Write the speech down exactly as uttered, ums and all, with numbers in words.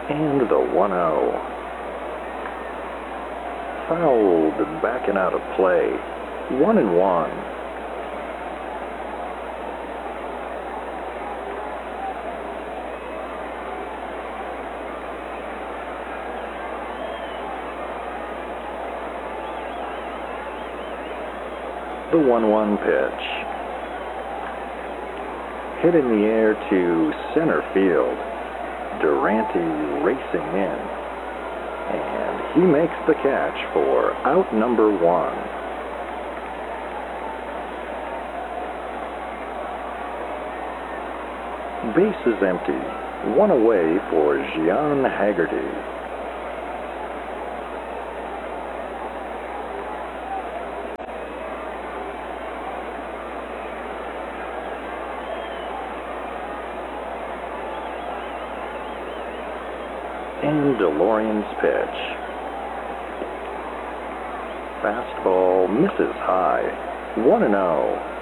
And the one oh. Fouled and backing out of play. One and one. The one one pitch. Hit in the air to center field. Durante racing in. And he makes the catch for out number one. Base is empty. One away for Gian Haggerty. And DeLorean's pitch. Fastball misses high. one and oh.